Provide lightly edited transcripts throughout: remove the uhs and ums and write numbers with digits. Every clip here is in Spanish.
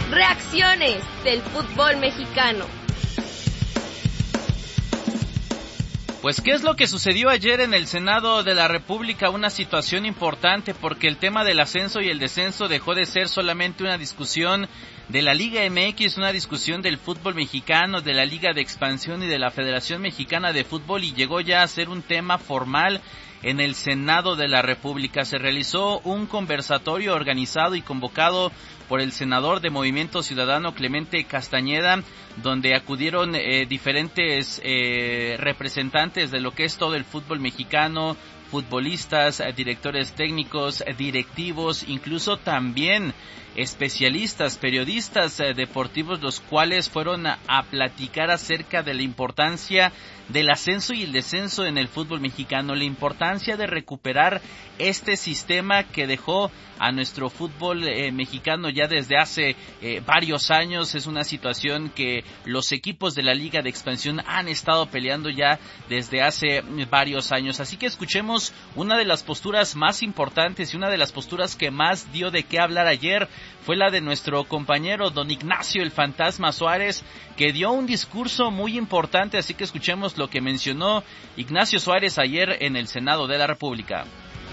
Reacciones del fútbol mexicano. Pues, ¿qué es lo que sucedió ayer en el Senado de la República? Una situación importante porque el tema del ascenso y el descenso dejó de ser solamente una discusión de la Liga MX, una discusión del fútbol mexicano, de la Liga de Expansión y de la Federación Mexicana de Fútbol, y llegó ya a ser un tema formal en el Senado de la República. Se realizó un conversatorio organizado y convocado por el senador de Movimiento Ciudadano Clemente Castañeda, donde acudieron diferentes representantes de lo que es todo el fútbol mexicano, futbolistas, directores técnicos, directivos, incluso también especialistas, periodistas deportivos, los cuales fueron a platicar acerca de la importancia del ascenso y el descenso en el fútbol mexicano, la importancia de recuperar este sistema que dejó a nuestro fútbol mexicano ya desde hace varios años. Es una situación que los equipos de la Liga de Expansión han estado peleando ya desde hace varios años. Así que escuchemos una de las posturas más importantes y una de las posturas que más dio de qué hablar ayer. Fue la de nuestro compañero don Ignacio el Fantasma Suárez, que dio un discurso muy importante, así que escuchemos lo que mencionó Ignacio Suárez ayer en el Senado de la República.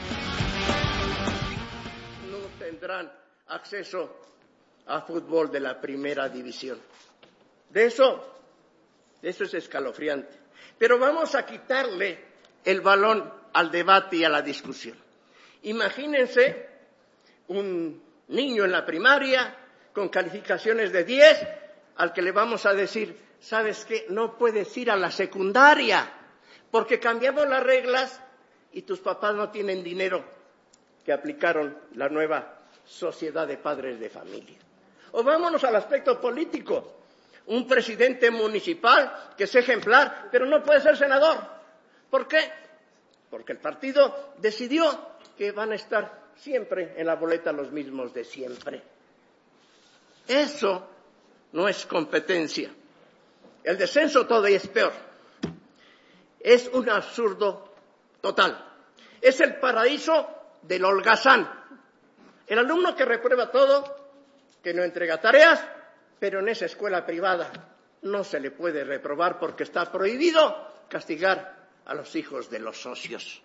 No tendrán acceso a fútbol de la primera división. Eso es escalofriante. Pero vamos a quitarle el balón al debate y a la discusión. Imagínense un niño en la primaria con calificaciones de 10 al que le vamos a decir, ¿sabes qué? No puedes ir a la secundaria porque cambiamos las reglas y tus papás no tienen dinero, que aplicaron la nueva sociedad de padres de familia. O vámonos al aspecto político. Un presidente municipal que es ejemplar, pero no puede ser senador. ¿Por qué? Porque el partido decidió que van a estar siempre en la boleta los mismos de siempre. Eso no es competencia. El descenso todavía es peor. Es un absurdo total. Es el paraíso del holgazán. El alumno que reprueba todo, que no entrega tareas, pero en esa escuela privada no se le puede reprobar porque está prohibido castigar a los hijos de los socios.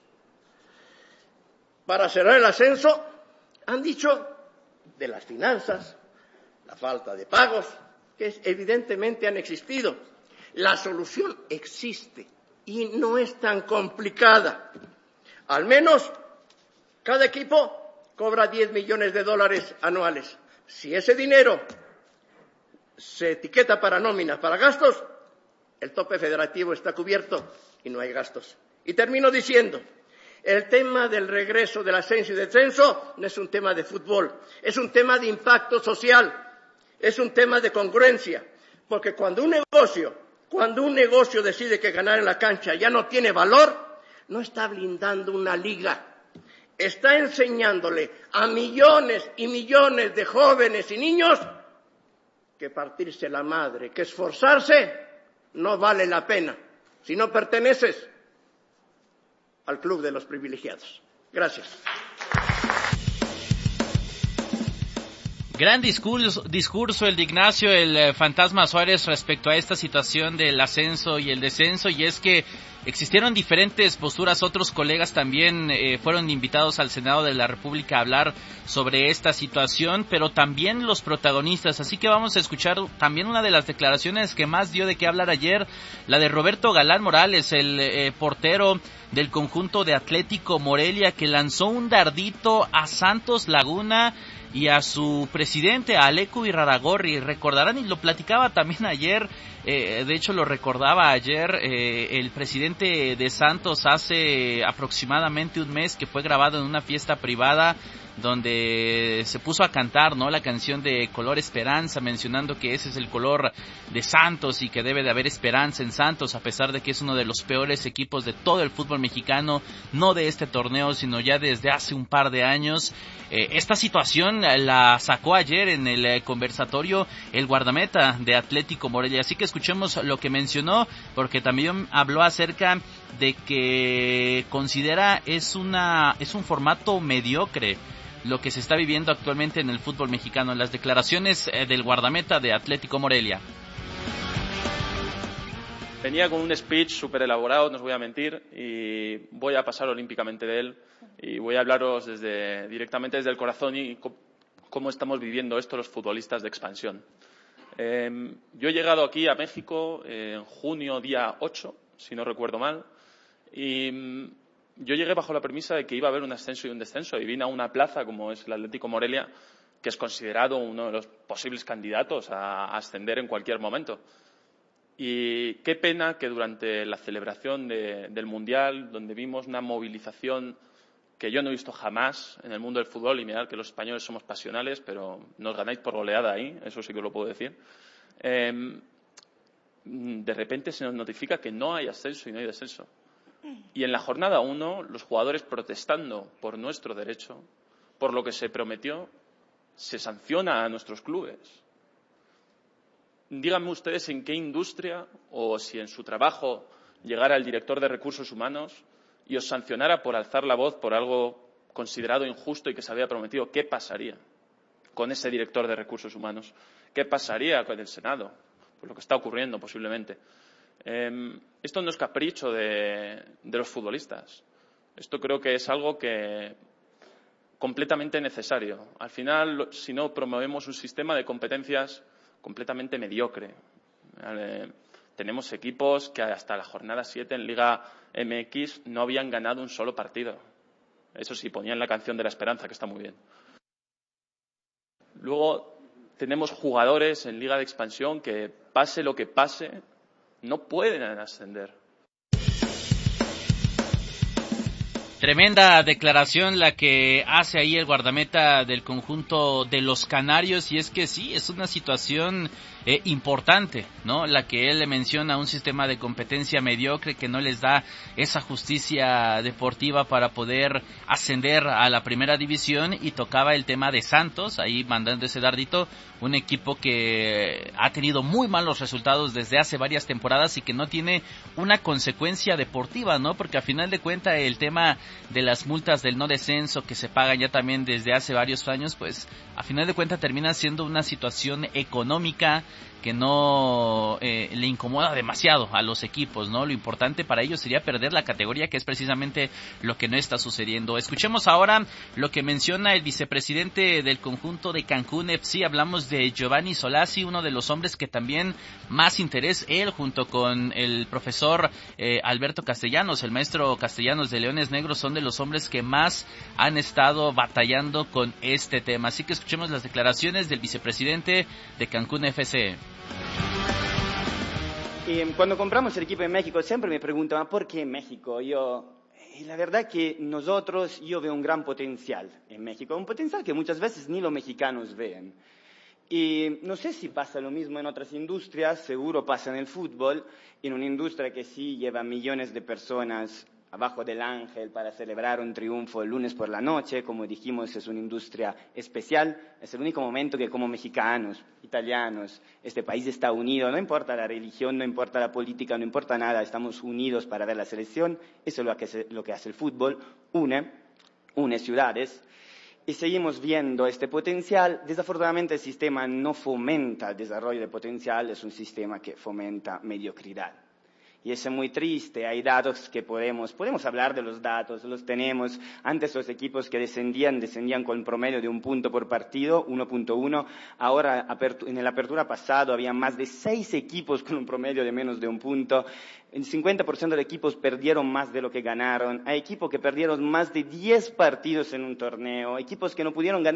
Para cerrar el ascenso, han dicho de las finanzas, la falta de pagos, que evidentemente han existido. La solución existe y no es tan complicada. Al menos cada equipo cobra $10 millones anuales. Si ese dinero se etiqueta para nóminas, para gastos, el tope federativo está cubierto y no hay gastos. Y termino diciendo, el tema del regreso del ascenso y descenso no es un tema de fútbol, es un tema de impacto social, es un tema de congruencia, porque cuando un negocio decide que ganar en la cancha ya no tiene valor, no está blindando una liga, está enseñándole a millones y millones de jóvenes y niños que partirse la madre, que esforzarse no vale la pena si no perteneces al club de los privilegiados. Gracias. Gran discurso el de Ignacio, el Fantasma Suárez, respecto a esta situación del ascenso y el descenso, y es que existieron diferentes posturas. Otros colegas también fueron invitados al Senado de la República a hablar sobre esta situación, pero también los protagonistas. Así que vamos a escuchar también una de las declaraciones que más dio de qué hablar ayer, la de Roberto Galán Morales, el portero del conjunto de Atlético Morelia, que lanzó un dardito a Santos Laguna y a su presidente, a Aleco Irarrágorri. Recordarán, y lo platicaba también ayer, de hecho lo recordaba ayer, el presidente de Santos hace aproximadamente un mes, que fue grabado en una fiesta privada donde se puso a cantar, ¿no?, la canción de Color Esperanza, mencionando que ese es el color de Santos y que debe de haber esperanza en Santos, a pesar de que es uno de los peores equipos de todo el fútbol mexicano, no de este torneo, sino ya desde hace un par de años. Esta situación la sacó ayer en el conversatorio el guardameta de Atlético Morelia, así que escuchemos lo que mencionó, porque también habló acerca de que considera es un formato mediocre lo que se está viviendo actualmente en el fútbol mexicano. Las declaraciones del guardameta de Atlético Morelia. Venía con un speech súper elaborado, no os voy a mentir, y voy a pasar olímpicamente de él y voy a hablaros directamente desde el corazón y cómo estamos viviendo esto los futbolistas de expansión. Yo he llegado aquí a México en junio, día 8, si no recuerdo mal, y yo llegué bajo la premisa de que iba a haber un ascenso y un descenso, y vine a una plaza como es el Atlético Morelia, que es considerado uno de los posibles candidatos a ascender en cualquier momento. Y qué pena que durante la celebración del Mundial, donde vimos una movilización que yo no he visto jamás en el mundo del fútbol, y mirad que los españoles somos pasionales, pero nos ganáis por goleada ahí, eso sí que lo puedo decir, de repente se nos notifica que no hay ascenso y no hay descenso. Y en la jornada 1, los jugadores protestando por nuestro derecho, por lo que se prometió, se sanciona a nuestros clubes. Díganme ustedes en qué industria o si en su trabajo llegara el director de recursos humanos y os sancionara por alzar la voz por algo considerado injusto y que se había prometido. ¿Qué pasaría con ese director de recursos humanos? ¿Qué pasaría con el Senado? Pues lo que está ocurriendo posiblemente. Esto no es capricho de los futbolistas. Esto creo que es algo que completamente necesario. Al final, si no promovemos un sistema de competencias completamente mediocre. Tenemos equipos que hasta la jornada 7 en Liga MX no habían ganado un solo partido. Eso sí, ponían la canción de la esperanza, que está muy bien. Luego tenemos jugadores en Liga de Expansión que, pase lo que pase, no pueden ascender. Tremenda declaración la que hace ahí el guardameta del conjunto de los Canarios, y es que sí, es una situación importante, ¿no? La que él le menciona, un sistema de competencia mediocre que no les da esa justicia deportiva para poder ascender a la primera división, y tocaba el tema de Santos, ahí mandando ese dardito, un equipo que ha tenido muy malos resultados desde hace varias temporadas y que no tiene una consecuencia deportiva, ¿no? Porque a final de cuentas el tema de las multas del no descenso que se pagan ya también desde hace varios años, pues a final de cuentas termina siendo una situación económica que no le incomoda demasiado a los equipos, ¿no? Lo importante para ellos sería perder la categoría, que es precisamente lo que no está sucediendo. Escuchemos ahora lo que menciona el vicepresidente del conjunto de Cancún FC. Hablamos de Giovanni Solazzi, uno de los hombres que también más interés, él junto con el profesor Alberto Castellanos, el maestro Castellanos de Leones Negros, son de los hombres que más han estado batallando con este tema. Así que escuchemos las declaraciones del vicepresidente de Cancún FC. Y cuando compramos el equipo en México siempre me preguntan ¿por qué México? Y la verdad que yo veo un gran potencial en México, un potencial que muchas veces ni los mexicanos ven. Y no sé si pasa lo mismo en otras industrias, seguro pasa en el fútbol, en una industria que sí lleva millones de personas abajo del ángel para celebrar un triunfo el lunes por la noche. Como dijimos, es una industria especial, es el único momento que como mexicanos, italianos, este país está unido, no importa la religión, no importa la política, no importa nada, estamos unidos para ver la selección. Eso es lo que hace el fútbol, une ciudades. Y seguimos viendo este potencial. Desafortunadamente el sistema no fomenta el desarrollo de potencial, es un sistema que fomenta mediocridad. Y eso es muy triste. Hay datos que podemos hablar de los datos, los tenemos. Antes los equipos que descendían con promedio de 1 punto por partido, 1.1. Ahora, en la apertura pasado, había más de 6 equipos con un promedio de menos de 1 punto. El 50% de equipos perdieron más de lo que ganaron. Hay equipos que perdieron más de 10 partidos en un torneo. Equipos que no pudieron ganar